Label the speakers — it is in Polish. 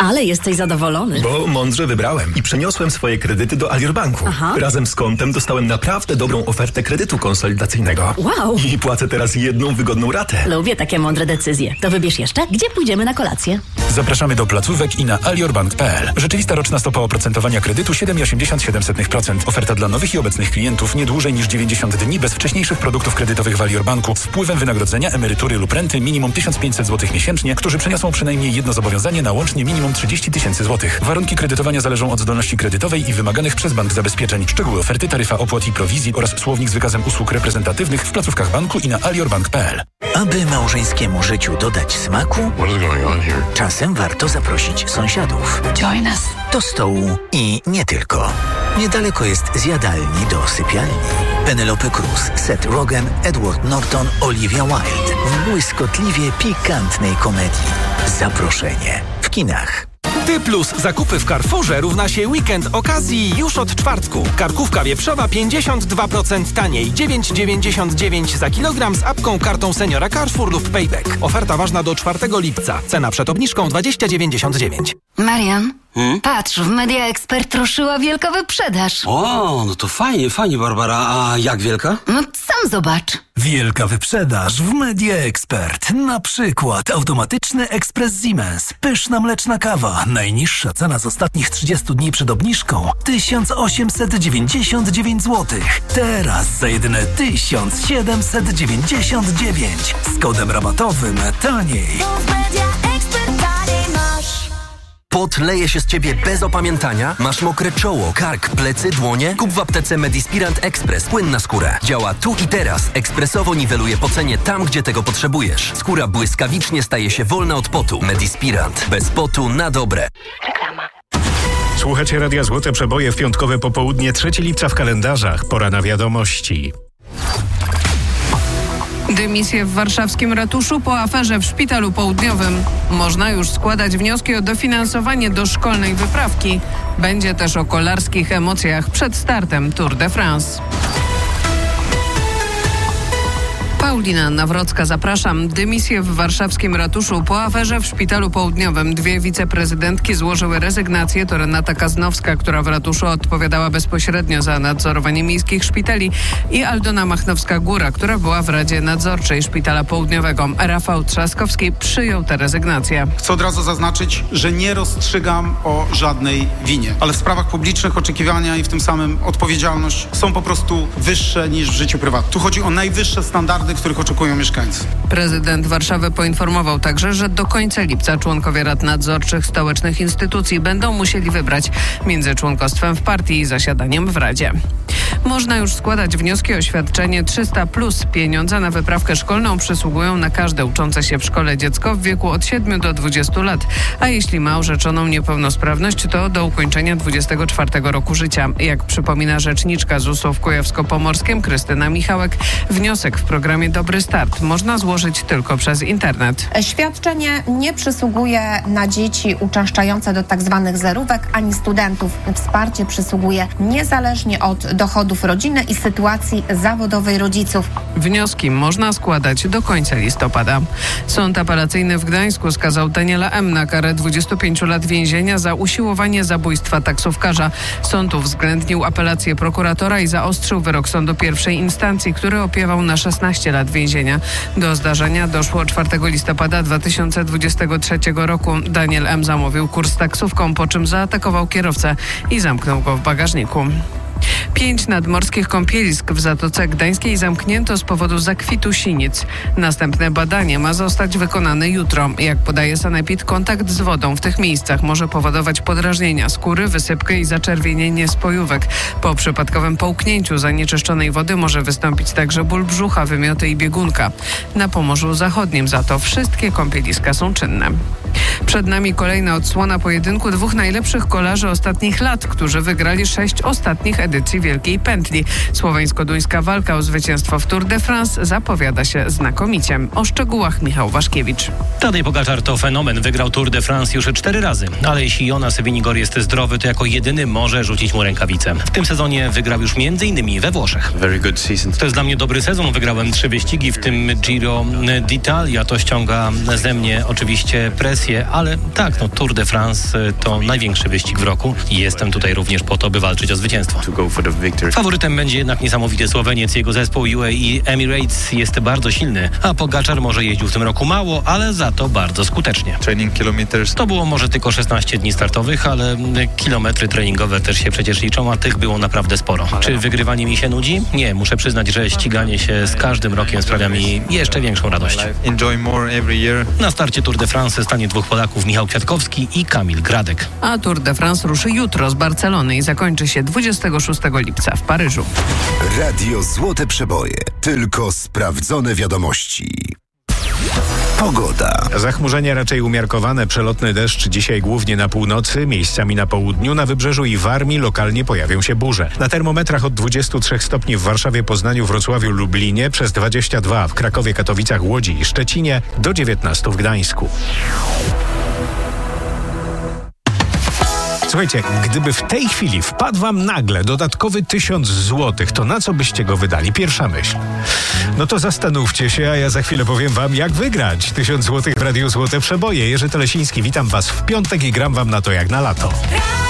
Speaker 1: Ale jesteś zadowolony.
Speaker 2: Bo mądrze wybrałem i przeniosłem swoje kredyty do Alior Banku.
Speaker 1: Aha.
Speaker 2: Razem z kontem dostałem naprawdę dobrą ofertę kredytu konsolidacyjnego.
Speaker 1: Wow.
Speaker 2: I płacę teraz jedną wygodną ratę.
Speaker 1: Lubię takie mądre decyzje. To wybierz jeszcze, gdzie pójdziemy na kolację.
Speaker 3: Zapraszamy do placówek i na aliorbank.pl. Rzeczywista roczna stopa oprocentowania kredytu 7,87%. Oferta dla nowych i obecnych klientów nie dłużej niż 90 dni bez wcześniejszych produktów kredytowych w Alior Banku z wpływem wynagrodzenia, emerytury lub renty minimum 1500 zł miesięcznie, którzy przeniosą przynajmniej jedno zobowiązanie na łącznie minimum 30 000 złotych. Warunki kredytowania zależą od zdolności kredytowej i wymaganych przez bank zabezpieczeń. Szczegóły oferty, taryfa opłat i prowizji oraz słownik z wykazem usług reprezentatywnych w placówkach banku i na aliorbank.pl.
Speaker 4: Aby małżeńskiemu życiu dodać smaku, czasem warto zaprosić sąsiadów.
Speaker 5: Join us.
Speaker 4: Do stołu i nie tylko. Niedaleko jest zjadalni do sypialni. Penelope Cruz, Seth Rogen, Edward Norton, Olivia Wilde w błyskotliwie pikantnej komedii. Zaproszenie w kinach.
Speaker 6: Ty plus zakupy w Carrefourze równa się weekend okazji już od czwartku. Karkówka wieprzowa 52% taniej, 9,99 za kilogram z apką, kartą seniora Carrefour lub Payback. Oferta ważna do 4 lipca. Cena przed obniżką 20,99.
Speaker 5: Marian, patrz, w Media Expert ruszyła wielka wyprzedaż.
Speaker 7: O, no to fajnie, Barbara. A jak wielka?
Speaker 5: No sam zobacz.
Speaker 8: Wielka wyprzedaż w Media Expert. Na przykład automatyczny ekspres Siemens. Pyszna mleczna kawa. Najniższa cena z ostatnich 30 dni przed obniżką 1899 zł. Teraz za jedyne 1799. Z kodem rabatowym taniej.
Speaker 9: Pot leje się z ciebie bez opamiętania? Masz mokre czoło, kark, plecy, dłonie? Kup w aptece Medispirant Express. Płyn na skórę. Działa tu i teraz. Ekspresowo niweluje pocenie tam, gdzie tego potrzebujesz. Skóra błyskawicznie staje się wolna od potu. Medispirant. Bez potu na dobre.
Speaker 5: Reklama.
Speaker 10: Słuchacie Radia Złote Przeboje w piątkowe popołudnie, 3 lipca w kalendarzach. Pora na wiadomości.
Speaker 11: Dymisję w warszawskim ratuszu po aferze w Szpitalu Południowym. Można już składać wnioski o dofinansowanie do szkolnej wyprawki. Będzie też o kolarskich emocjach przed startem Tour de France. Paulina Nawrocka, zapraszam. Dymisję w warszawskim ratuszu po aferze w Szpitalu Południowym. 2 wiceprezydentki złożyły rezygnację. To Renata Kaznowska, która w ratuszu odpowiadała bezpośrednio za nadzorowanie miejskich szpitali, i Aldona Machnowska-Góra, która była w Radzie Nadzorczej Szpitala Południowego. Rafał Trzaskowski przyjął tę rezygnację.
Speaker 12: Chcę od razu zaznaczyć, że nie rozstrzygam o żadnej winie, ale w sprawach publicznych oczekiwania i w tym samym odpowiedzialność są po prostu wyższe niż w życiu prywatnym. Tu chodzi o najwyższe standardy, których oczekują mieszkańcy.
Speaker 11: Prezydent Warszawy poinformował także, że do końca lipca członkowie rad nadzorczych stołecznych instytucji będą musieli wybrać między członkostwem w partii i zasiadaniem w Radzie. Można już składać wnioski o świadczenie 300+. Pieniądze na wyprawkę szkolną przysługują na każde uczące się w szkole dziecko w wieku od 7 do 20 lat, a jeśli ma orzeczoną niepełnosprawność, to do ukończenia 24 roku życia. Jak przypomina rzeczniczka ZUS-u w Kujawsko-Pomorskim Krystyna Michałek, wniosek w programie Dobry Start można złożyć tylko przez internet.
Speaker 13: Świadczenie nie przysługuje na dzieci uczęszczające do tzw. zerówek ani studentów. Wsparcie przysługuje niezależnie od dochodów rodziny i sytuacji zawodowej rodziców.
Speaker 11: Wnioski można składać do końca listopada. Sąd apelacyjny w Gdańsku skazał Daniela M. na karę 25 lat więzienia za usiłowanie zabójstwa taksówkarza. Sąd uwzględnił apelację prokuratora i zaostrzył wyrok sądu pierwszej instancji, który opiewał na 16 lat więzienia. Do zdarzenia doszło 4 listopada 2023 roku. Daniel M. zamówił kurs taksówką, po czym zaatakował kierowcę i zamknął go w bagażniku. 5 nadmorskich kąpielisk w Zatoce Gdańskiej zamknięto z powodu zakwitu sinic. Następne badanie ma zostać wykonane jutro. Jak podaje Sanepid, kontakt z wodą w tych miejscach może powodować podrażnienia skóry, wysypkę i zaczerwienienie spojówek. Po przypadkowym połknięciu zanieczyszczonej wody może wystąpić także ból brzucha, wymioty i biegunka. Na Pomorzu Zachodnim za to wszystkie kąpieliska są czynne. Przed nami kolejna odsłona pojedynku 2 najlepszych kolarzy ostatnich lat, którzy wygrali 6 ostatnich edycji Wielkiej Pętli. Słoweńsko-duńska walka o zwycięstwo w Tour de France zapowiada się znakomicie. O szczegółach Michał Waszkiewicz.
Speaker 14: Tadej Pogaczar to fenomen. Wygrał Tour de France już 4 razy. Ale jeśli Jonas Vingegaard jest zdrowy, to jako jedyny może rzucić mu rękawicę. W tym sezonie wygrał już m.in. we Włoszech. To jest dla mnie dobry sezon. Wygrałem 3 wyścigi, w tym Giro d'Italia. To ściąga ze mnie oczywiście presję, ale tak, Tour de France to największy wyścig w roku i jestem tutaj również po to, by walczyć o zwycięstwo. Faworytem będzie jednak niesamowity Słoweniec. Jego zespół UAE Emirates jest bardzo silny, a Pogačar może jeździł w tym roku mało, ale za to bardzo skutecznie. To było może tylko 16 dni startowych, ale kilometry treningowe też się przecież liczą, a tych było naprawdę sporo. Czy wygrywanie mi się nudzi? Nie, muszę przyznać, że ściganie się z każdym rokiem sprawia mi jeszcze większą radość. Na starcie Tour de France stanie dwóch Polaków, Michał Kwiatkowski i Kamil Gradek.
Speaker 11: A Tour de France ruszy jutro z Barcelony i zakończy się 26 lipca w Paryżu.
Speaker 15: Radio Złote Przeboje. Tylko sprawdzone wiadomości. Pogoda.
Speaker 10: Zachmurzenie raczej umiarkowane, przelotny deszcz dzisiaj głównie na północy, miejscami na południu, na wybrzeżu i Warmii lokalnie pojawią się burze. Na termometrach od 23 stopni w Warszawie, Poznaniu, Wrocławiu, Lublinie, przez 22 w Krakowie, Katowicach, Łodzi i Szczecinie, do 19 w Gdańsku. Słuchajcie, gdyby w tej chwili wpadł wam nagle dodatkowy 1000 złotych, to na co byście go wydali? Pierwsza myśl. No to zastanówcie się, a ja za chwilę powiem wam, jak wygrać 1000 złotych w Radiu Złote Przeboje. Jerzy Telesiński, witam was w piątek i gram wam na to jak na lato.